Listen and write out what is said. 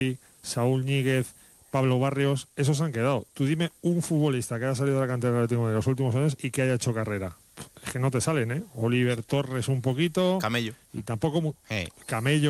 Saúl Ñíguez, Pablo Barrios, esos han quedado. Tú dime un futbolista que haya salido de la cantera del Atlético de los últimos años y que haya hecho carrera. Es que no te salen, ¿eh? Oliver Torres un poquito. Camello. Y tampoco Camello.